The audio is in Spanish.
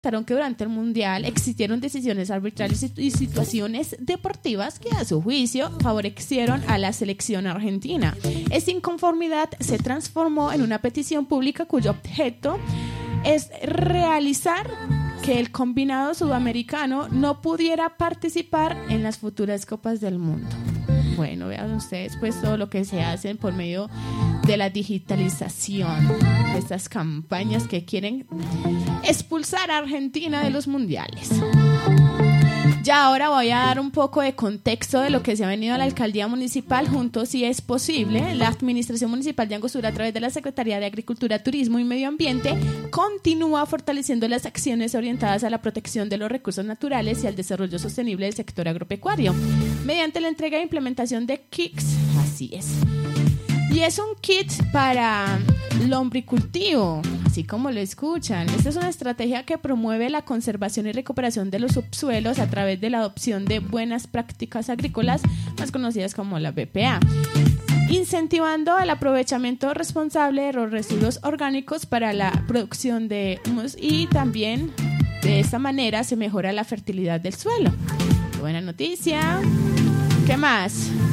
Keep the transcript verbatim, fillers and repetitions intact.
que durante el Mundial existieron decisiones arbitrarias y situaciones deportivas que a su juicio favorecieron a la selección argentina. Esta inconformidad se transformó en una petición pública cuyo objeto es realizar que el combinado sudamericano no pudiera participar en las futuras Copas del Mundo. Bueno, vean ustedes pues todo lo que se hace por medio de la digitalización de estas campañas que quieren expulsar a Argentina de los mundiales. Ya ahora voy a dar un poco de contexto de lo que se ha venido a la alcaldía municipal junto si es posible. La administración municipal de Angostura, a través de la Secretaría de Agricultura, Turismo y Medio Ambiente, continúa fortaleciendo las acciones orientadas a la protección de los recursos naturales y al desarrollo sostenible del sector agropecuario mediante la entrega e implementación de kits. Así es. Y es un kit para lombricultivo, así como lo escuchan. Esta es una estrategia que promueve la conservación y recuperación de los subsuelos a través de la adopción de buenas prácticas agrícolas, más conocidas como la B P A, incentivando el aprovechamiento responsable de los residuos orgánicos para la producción de humus y también de esta manera se mejora la fertilidad del suelo. Buena noticia. ¿Qué más?